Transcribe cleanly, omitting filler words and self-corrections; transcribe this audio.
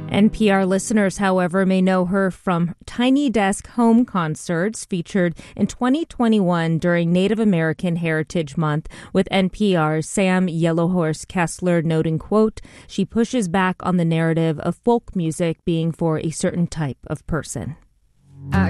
NPR listeners, however, may know her from Tiny Desk Home concerts featured in 2021 during Native American Heritage Month, with NPR's Sam Yellowhorse Kessler noting, quote, "She pushes back on the narrative of folk music being for a certain type of person."